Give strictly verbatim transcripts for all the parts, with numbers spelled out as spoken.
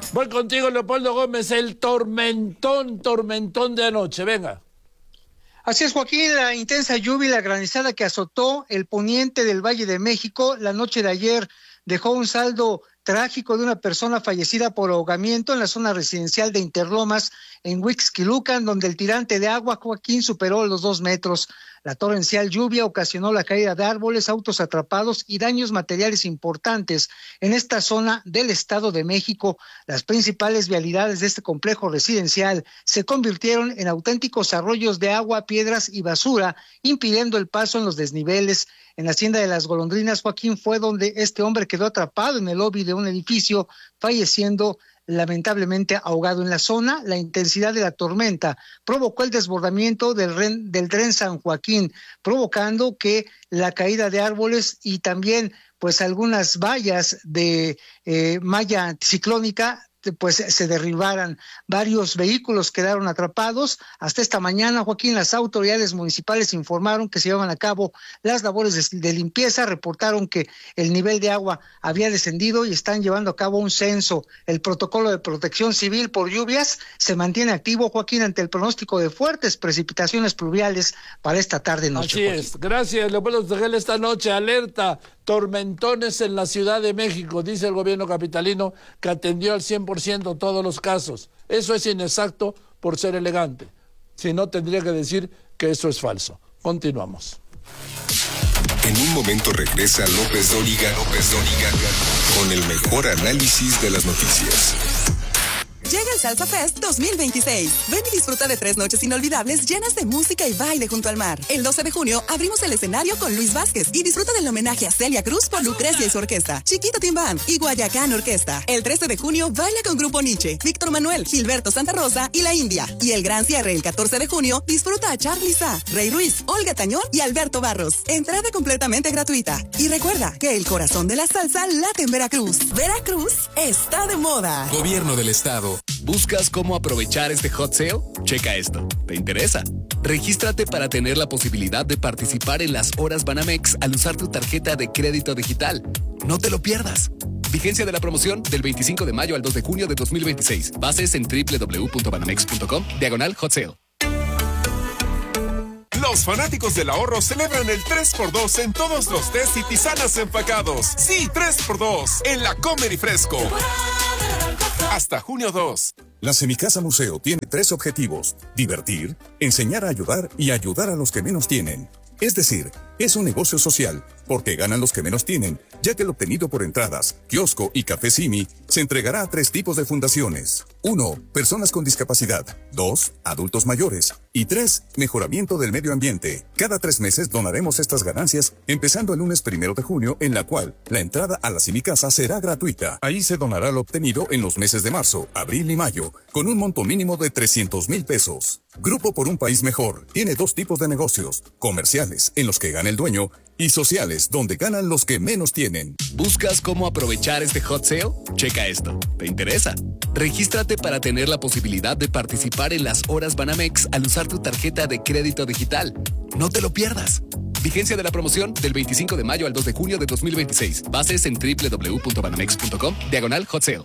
Voy contigo, Leopoldo Gómez, el tormentón, tormentón de anoche, venga. Así es, Joaquín, la intensa lluvia y la granizada que azotó el poniente del Valle de México la noche de ayer dejó un saldo trágico de una persona fallecida por ahogamiento en la zona residencial de Interlomas, en Huixquilucan, donde el tirante de agua, Joaquín, superó los dos metros. La torrencial lluvia ocasionó la caída de árboles, autos atrapados y daños materiales importantes en esta zona del Estado de México. Las principales vialidades de este complejo residencial se convirtieron en auténticos arroyos de agua, piedras y basura, impidiendo el paso en los desniveles. En la Hacienda de las Golondrinas, Joaquín, fue donde este hombre quedó atrapado en el lobby de un edificio, falleciendo lamentablemente ahogado en la zona. La intensidad de la tormenta provocó el desbordamiento del, ren, del tren San Joaquín, provocando que la caída de árboles y también pues algunas vallas de eh, malla anticiclónica pues se derribaran. Varios vehículos quedaron atrapados. Hasta esta mañana, Joaquín, las autoridades municipales informaron que se llevaban a cabo las labores de, de limpieza, reportaron que el nivel de agua había descendido y están llevando a cabo un censo. El protocolo de protección civil por lluvias se mantiene activo, Joaquín, ante el pronóstico de fuertes precipitaciones pluviales para esta tarde-noche. Así Joaquín. es. Gracias, Leopoldo Tegel. Esta noche, alerta, tormentones en la Ciudad de México, dice el gobierno capitalino, que atendió al cien por ciento todos los casos. Eso es inexacto por ser elegante. Si no, tendría que decir que eso es falso. Continuamos. En un momento regresa López Dóriga, López Dóriga, con el mejor análisis de las noticias. Llega el Salsa Fest dos mil veintiséis. Ven y disfruta de tres noches inolvidables llenas de música y baile junto al mar. El doce de junio abrimos el escenario con Luis Vázquez y disfruta del homenaje a Celia Cruz por Lucrecia y su orquesta, Chiquito Timbán y Guayacán Orquesta. El trece de junio baila con Grupo Nietzsche, Víctor Manuel, Gilberto Santa Rosa y La India. Y el gran cierre el catorce de junio disfruta a Charly Sá, Rey Ruiz, Olga Tañón y Alberto Barros. Entrada completamente gratuita. Y recuerda que el corazón de la salsa late en Veracruz. Veracruz está de moda. Gobierno del Estado. ¿Buscas cómo aprovechar este hot sale? Checa esto. ¿Te interesa? Regístrate para tener la posibilidad de participar en las horas Banamex al usar tu tarjeta de crédito digital. No te lo pierdas. Vigencia de la promoción del veinticinco de mayo al dos de junio de dos mil veintiséis. Bases en doble u doble u doble u punto banamex punto com, diagonal hot sale. Los fanáticos del ahorro celebran el tres por dos en todos los tés y tisanas empacados. Sí, tres por dos en la Comer y Fresco. Hasta junio dos. La Semicasa Museo tiene tres objetivos: divertir, enseñar a ayudar y ayudar a los que menos tienen. Es decir, es un negocio social, porque ganan los que menos tienen, ya que el obtenido por entradas, kiosco y café Simi se entregará a tres tipos de fundaciones. Uno, personas con discapacidad. Dos, adultos mayores. Y tres, mejoramiento del medio ambiente. Cada tres meses donaremos estas ganancias, empezando el lunes primero de junio, en la cual la entrada a la Semicasa será gratuita. Ahí se donará lo obtenido en los meses de marzo, abril y mayo, con un monto mínimo de trescientos mil pesos. Grupo por un País Mejor tiene dos tipos de negocios: comerciales, en los que gana el dueño, y sociales, donde ganan los que menos tienen. ¿Buscas cómo aprovechar este hot sale? Checa esto. ¿Te interesa? Regístrate para tener la posibilidad de participar en las horas Banamex al usar tu tarjeta de crédito digital. No te lo pierdas. Vigencia de la promoción del veinticinco de mayo al dos de junio de dos mil veintiséis. Bases en doble u doble u doble u punto banamex punto com, diagonal hot sale.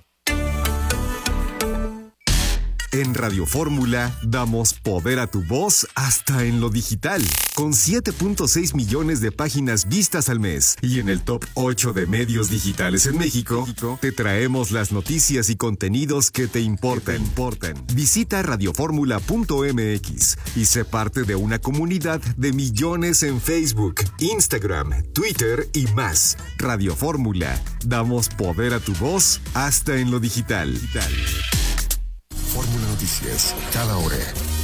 En Radio Fórmula damos poder a tu voz hasta en lo digital, con siete punto seis millones de páginas vistas al mes. Y en el top ocho de medios digitales en México, te traemos las noticias y contenidos que te importan. importan. Visita radioformula punto m x y sé parte de una comunidad de millones en Facebook, Instagram, Twitter y más. Radio Fórmula, damos poder a tu voz hasta en lo digital. digital. Fórmula Noticias, cada hora.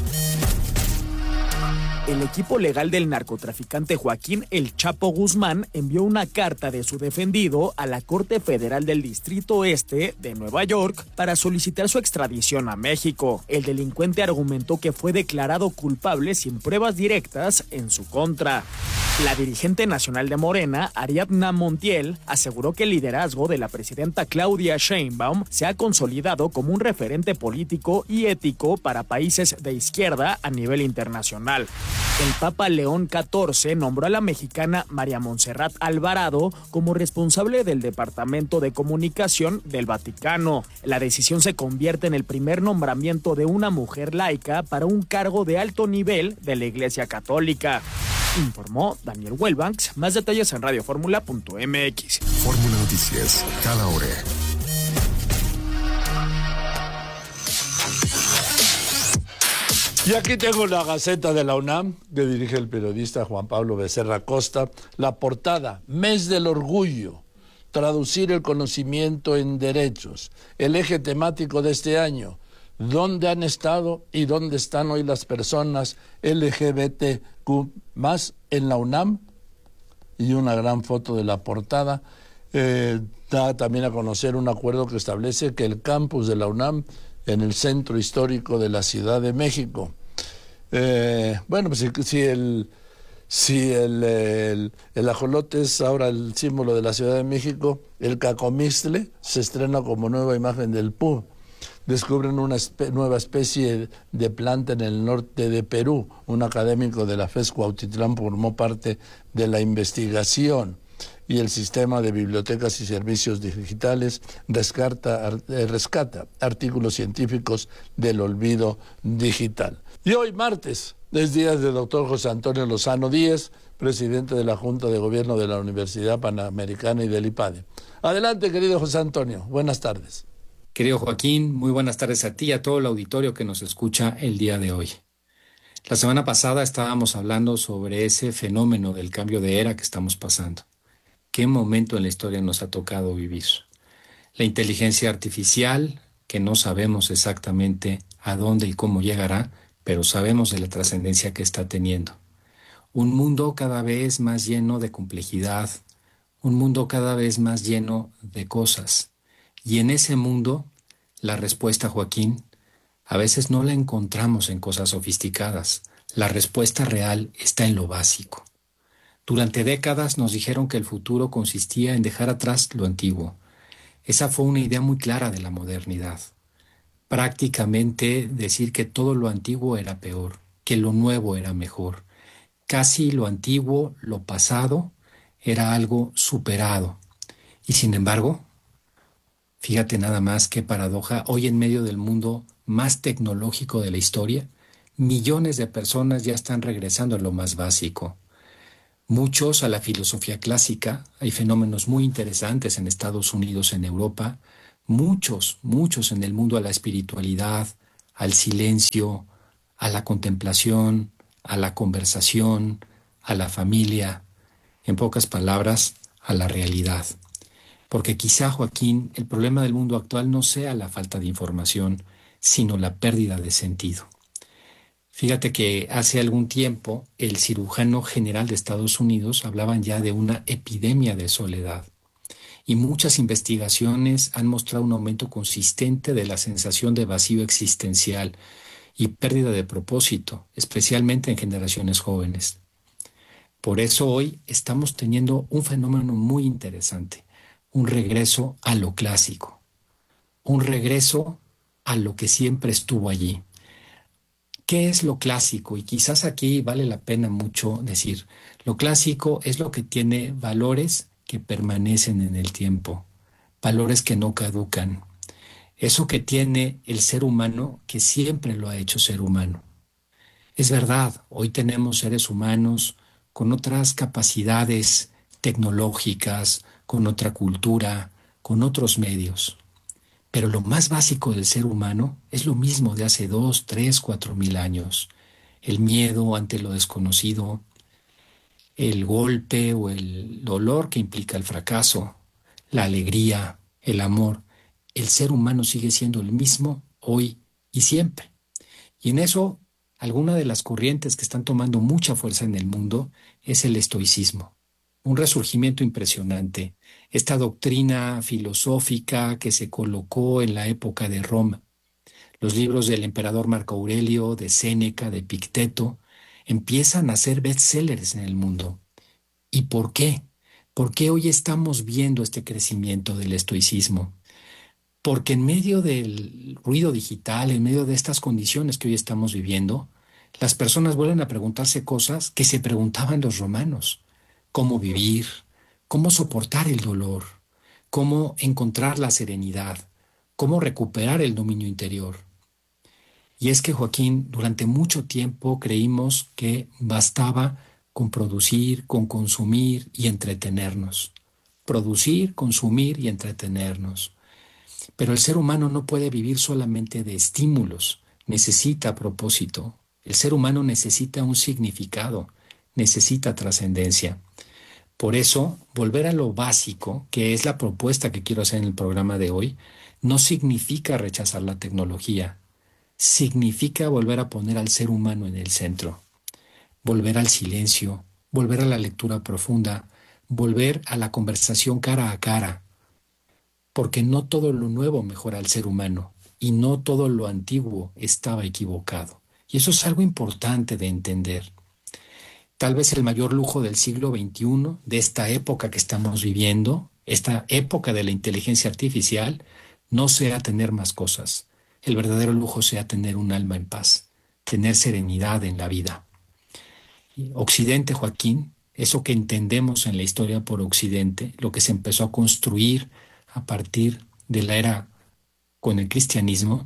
El equipo legal del narcotraficante Joaquín El Chapo Guzmán envió una carta de su defendido a la Corte Federal del Distrito Este de Nueva York para solicitar su extradición a México. El delincuente argumentó que fue declarado culpable sin pruebas directas en su contra. La dirigente nacional de Morena, Ariadna Montiel, aseguró que el liderazgo de la presidenta Claudia Sheinbaum se ha consolidado como un referente político y ético para países de izquierda a nivel internacional. El Papa León catorce nombró a la mexicana María Montserrat Alvarado como responsable del Departamento de Comunicación del Vaticano. La decisión se convierte en el primer nombramiento de una mujer laica para un cargo de alto nivel de la Iglesia Católica. Informó Daniel Welbanks. Más detalles en radioformula punto m x. Fórmula Noticias, cada hora. Y aquí tengo la Gaceta de la UNAM, que dirige el periodista Juan Pablo Becerra Costa. La portada, Mes del Orgullo, traducir el conocimiento en derechos. El eje temático de este año, ¿dónde han estado y dónde están hoy las personas L G B T Q más en la UNAM? Y una gran foto de la portada. Eh, da también a conocer un acuerdo que establece que el campus de la UNAM en el centro histórico de la Ciudad de México. Eh, bueno, pues si, si, el, si el, el, el ajolote es ahora el símbolo de la Ciudad de México, el cacomistle se estrena como nueva imagen del P U. Descubren una espe- nueva especie de planta en el norte de Perú. Un académico de la FES Cuautitlán formó parte de la investigación. Y el sistema de bibliotecas y servicios digitales rescata, eh, rescata artículos científicos del olvido digital. Y hoy, martes, es día del doctor José Antonio Lozano Díez, presidente de la Junta de Gobierno de la Universidad Panamericana y del IPADE. Adelante, querido José Antonio. Buenas tardes. Querido Joaquín, muy buenas tardes a ti y a todo el auditorio que nos escucha el día de hoy. La semana pasada estábamos hablando sobre ese fenómeno del cambio de era que estamos pasando. ¿Qué momento en la historia nos ha tocado vivir? La inteligencia artificial, que no sabemos exactamente a dónde y cómo llegará, pero sabemos de la trascendencia que está teniendo. Un mundo cada vez más lleno de complejidad, un mundo cada vez más lleno de cosas. Y en ese mundo, la respuesta, Joaquín, a veces no la encontramos en cosas sofisticadas. La respuesta real está en lo básico. Durante décadas nos dijeron que el futuro consistía en dejar atrás lo antiguo. Esa fue una idea muy clara de la modernidad. Prácticamente decir que todo lo antiguo era peor, que lo nuevo era mejor. Casi lo antiguo, lo pasado, era algo superado. Y sin embargo, fíjate nada más qué paradoja, hoy en medio del mundo más tecnológico de la historia, millones de personas ya están regresando a lo más básico. Muchos a la filosofía clásica, hay fenómenos muy interesantes en Estados Unidos, en Europa, muchos, muchos en el mundo a la espiritualidad, al silencio, a la contemplación, a la conversación, a la familia, en pocas palabras, a la realidad. Porque quizá, Joaquín, el problema del mundo actual no sea la falta de información, sino la pérdida de sentido. Fíjate que hace algún tiempo el cirujano general de Estados Unidos hablaban ya de una epidemia de soledad y muchas investigaciones han mostrado un aumento consistente de la sensación de vacío existencial y pérdida de propósito, especialmente en generaciones jóvenes. Por eso hoy estamos teniendo un fenómeno muy interesante, un regreso a lo clásico, un regreso a lo que siempre estuvo allí. ¿Qué es lo clásico? Y quizás aquí vale la pena mucho decir, lo clásico es lo que tiene valores que permanecen en el tiempo, valores que no caducan. Eso que tiene el ser humano que siempre lo ha hecho ser humano. Es verdad, hoy tenemos seres humanos con otras capacidades tecnológicas, con otra cultura, con otros medios. Pero lo más básico del ser humano es lo mismo de hace dos, tres, cuatro mil años. El miedo ante lo desconocido, el golpe o el dolor que implica el fracaso, la alegría, el amor. El ser humano sigue siendo el mismo hoy y siempre. Y en eso, alguna de las corrientes que están tomando mucha fuerza en el mundo es el estoicismo. Un resurgimiento impresionante. Esta doctrina filosófica que se colocó en la época de Roma. Los libros del emperador Marco Aurelio, de Séneca, de Epicteto, empiezan a ser bestsellers en el mundo. ¿Y por qué? ¿Por qué hoy estamos viendo este crecimiento del estoicismo? Porque en medio del ruido digital, en medio de estas condiciones que hoy estamos viviendo, Las personas vuelven a preguntarse cosas que se preguntaban los romanos. ¿Cómo vivir? ¿Cómo soportar el dolor? ¿Cómo encontrar la serenidad? ¿Cómo recuperar el dominio interior? Y es que, Joaquín, durante mucho tiempo creímos que bastaba con producir, con consumir y entretenernos. Producir, consumir y entretenernos. Pero el ser humano no puede vivir solamente de estímulos, necesita propósito. El ser humano necesita un significado, necesita trascendencia. Por eso, volver a lo básico, que es la propuesta que quiero hacer en el programa de hoy, no significa rechazar la tecnología, significa volver a poner al ser humano en el centro, volver al silencio, volver a la lectura profunda, volver a la conversación cara a cara, porque no todo lo nuevo mejora al ser humano y no todo lo antiguo estaba equivocado. Y eso es algo importante de entender. Tal vez el mayor lujo del siglo veintiuno, de esta época que estamos viviendo, esta época de la inteligencia artificial, no sea tener más cosas. El verdadero lujo sea tener un alma en paz, tener serenidad en la vida. Occidente, Joaquín, eso que entendemos en la historia por Occidente, lo que se empezó a construir a partir de la era con el cristianismo,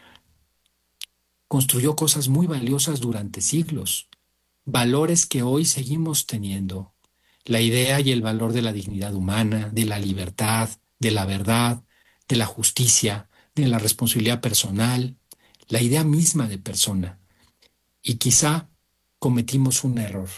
construyó cosas muy valiosas durante siglos, valores que hoy seguimos teniendo, la idea y el valor de la dignidad humana, de la libertad, de la verdad, de la justicia, de la responsabilidad personal, la idea misma de persona. Y quizá cometimos un error.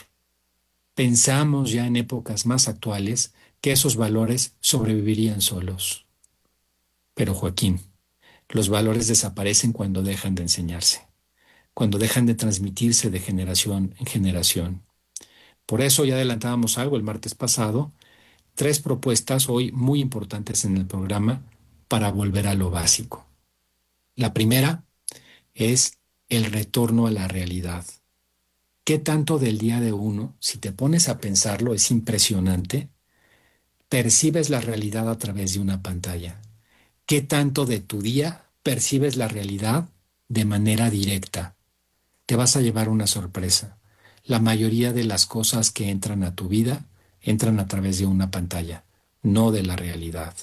Pensamos ya en épocas más actuales que esos valores sobrevivirían solos. Pero Joaquín, los valores desaparecen cuando dejan de enseñarse, cuando dejan de transmitirse de generación en generación. Por eso ya adelantábamos algo el martes pasado, tres propuestas hoy muy importantes en el programa para volver a lo básico. La primera es el retorno a la realidad. ¿Qué tanto del día de uno, si te pones a pensarlo, es impresionante, percibes la realidad a través de una pantalla? ¿Qué tanto de tu día percibes la realidad de manera directa? Te vas a llevar una sorpresa. La mayoría de las cosas que entran a tu vida entran a través de una pantalla, no de la realidad.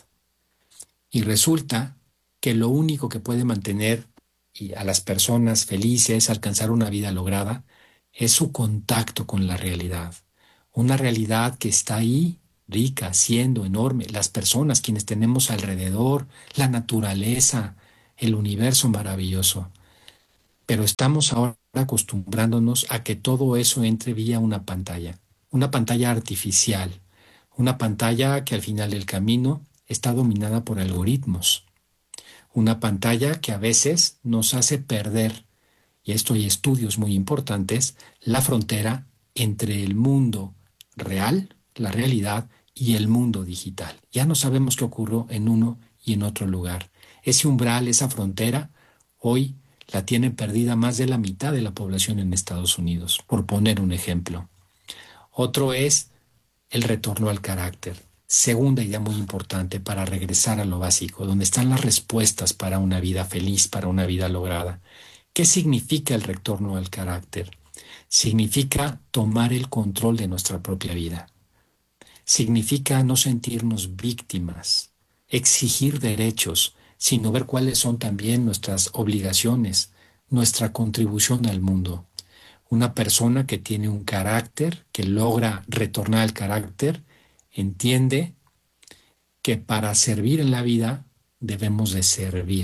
Y resulta que lo único que puede mantener a las personas felices, alcanzar una vida lograda, es su contacto con la realidad. Una realidad que está ahí, rica, siendo enorme. Las personas, quienes tenemos alrededor, la naturaleza, el universo maravilloso. Pero estamos ahora acostumbrándonos a que todo eso entre vía una pantalla. Una pantalla artificial. Una pantalla que al final del camino está dominada por algoritmos. Una pantalla que a veces nos hace perder, y esto hay estudios muy importantes, la frontera entre el mundo real, la realidad, y el mundo digital. Ya no sabemos qué ocurrió en uno y en otro lugar. Ese umbral, esa frontera, hoy la tiene perdida más de la mitad de la población en Estados Unidos, por poner un ejemplo. Otro es el retorno al carácter. Segunda idea muy importante para regresar a lo básico, donde están las respuestas para una vida feliz, para una vida lograda. ¿Qué significa el retorno al carácter? Significa tomar el control de nuestra propia vida. Significa no sentirnos víctimas, exigir derechos, sino ver cuáles son también nuestras obligaciones, nuestra contribución al mundo. Una persona que tiene un carácter, que logra retornar al carácter, entiende que para servir en la vida debemos de servir.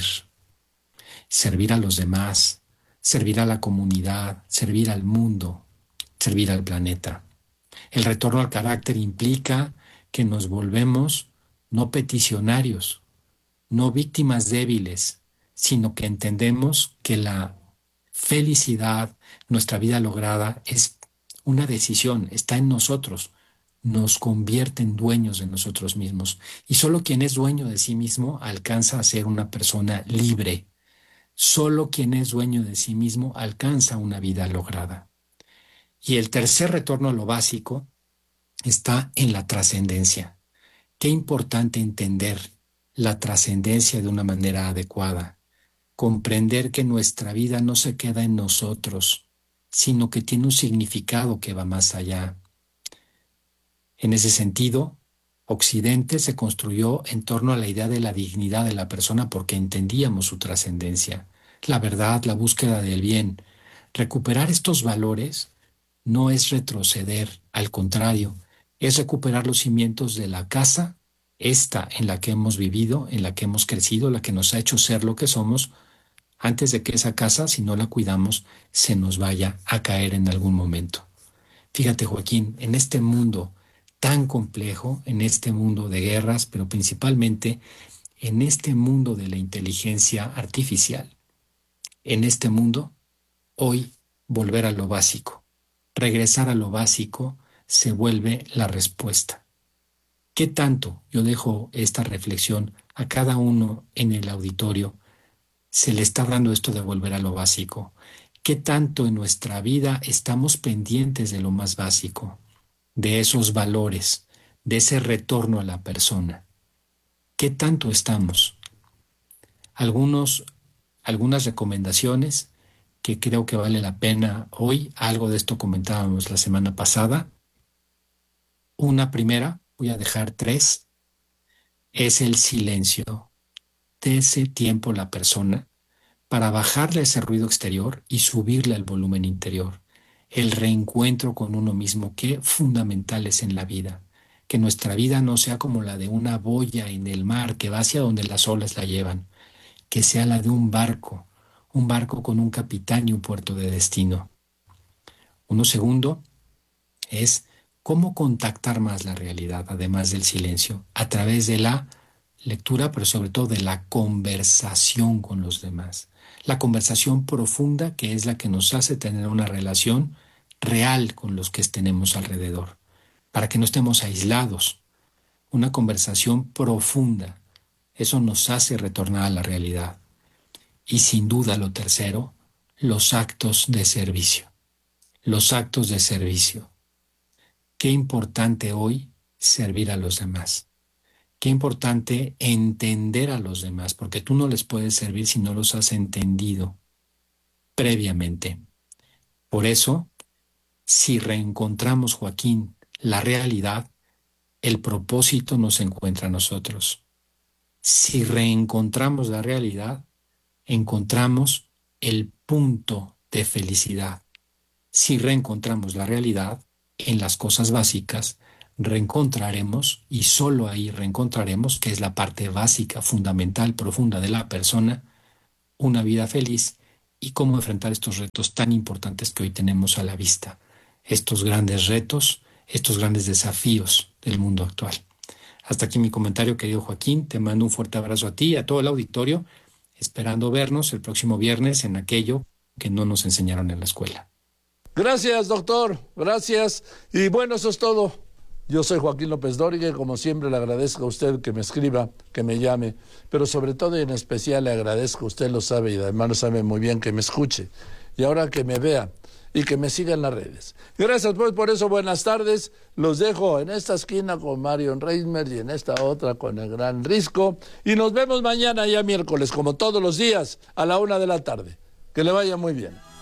Servir a los demás, servir a la comunidad, servir al mundo, servir al planeta. El retorno al carácter implica que nos volvemos no peticionarios, no víctimas débiles, sino que entendemos que la felicidad, nuestra vida lograda, es una decisión, está en nosotros, nos convierte en dueños de nosotros mismos. Y solo quien es dueño de sí mismo alcanza a ser una persona libre. Solo quien es dueño de sí mismo alcanza una vida lograda. Y el tercer retorno a lo básico está en la trascendencia. Qué importante entender la trascendencia de una manera adecuada. Comprender que nuestra vida no se queda en nosotros, sino que tiene un significado que va más allá. En ese sentido, Occidente se construyó en torno a la idea de la dignidad de la persona porque entendíamos su trascendencia, la verdad, la búsqueda del bien. Recuperar estos valores no es retroceder, al contrario, es recuperar los cimientos de la casa, esta en la que hemos vivido, en la que hemos crecido, la que nos ha hecho ser lo que somos, antes de que esa casa, si no la cuidamos, se nos vaya a caer en algún momento. Fíjate, Joaquín, en este mundo tan complejo, en este mundo de guerras, pero principalmente en este mundo de la inteligencia artificial, en este mundo, hoy volver a lo básico, regresar a lo básico, se vuelve la respuesta. ¿Qué tanto, yo dejo esta reflexión a cada uno en el auditorio, se le está dando esto de volver a lo básico? ¿Qué tanto en nuestra vida estamos pendientes de lo más básico, de esos valores, de ese retorno a la persona? ¿Qué tanto estamos? Algunos, algunas recomendaciones que creo que vale la pena hoy, algo de esto comentábamos la semana pasada. Una primera, voy a dejar tres, es el silencio. Dese tiempo a la persona para bajarle ese ruido exterior y subirle al volumen interior. El reencuentro con uno mismo, qué fundamental es en la vida. Que nuestra vida no sea como la de una boya en el mar que va hacia donde las olas la llevan, que sea la de un barco, un barco con un capitán y un puerto de destino. Uno segundo es cómo contactar más la realidad, además del silencio, a través de la lectura, pero sobre todo de la conversación con los demás. La conversación profunda, que es la que nos hace tener una relación real con los que tenemos alrededor, para que no estemos aislados. Una conversación profunda, eso nos hace retornar a la realidad. Y sin duda lo tercero, los actos de servicio. Los actos de servicio. Qué importante hoy servir a los demás. Qué importante entender a los demás, porque tú no les puedes servir si no los has entendido previamente. Por eso, si reencontramos, Joaquín, la realidad, el propósito nos encuentra a nosotros. Si reencontramos la realidad, encontramos el punto de felicidad. Si reencontramos la realidad, en las cosas básicas, reencontraremos, y solo ahí reencontraremos, que es la parte básica, fundamental, profunda de la persona, una vida feliz y cómo enfrentar estos retos tan importantes que hoy tenemos a la vista, estos grandes retos, estos grandes desafíos del mundo actual. Hasta aquí mi comentario, querido Joaquín. Te mando un fuerte abrazo a ti y a todo el auditorio, esperando vernos el próximo viernes en aquello que no nos enseñaron en la escuela. Gracias, doctor. Gracias. Y bueno, eso es todo. Yo soy Joaquín López Dóriga y como siempre le agradezco a usted que me escriba, que me llame, pero sobre todo y en especial le agradezco, usted lo sabe y además lo sabe muy bien, que me escuche y ahora que me vea y que me siga en las redes. Gracias pues por eso, buenas tardes. Los dejo en esta esquina con Marion Reismer y en esta otra con el gran Risco y nos vemos mañana ya miércoles, como todos los días, a la una de la tarde. Que le vaya muy bien.